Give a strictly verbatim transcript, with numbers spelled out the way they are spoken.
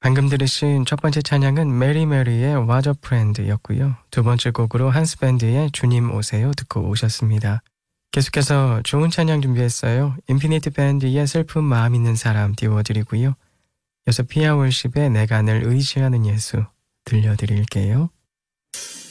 방금 들으신 첫 번째 찬양은 메리 메리의 What a Friend였고요. 두 번째 곡으로 한스밴드의 주님 오세요 듣고 오셨습니다. 계속해서 좋은 찬양 준비했어요. 인피니트 밴드의 슬픈 마음 있는 사람 띄워드리고요. 이어서 피아 월십의 내가 늘 의지하는 예수 들려드릴게요.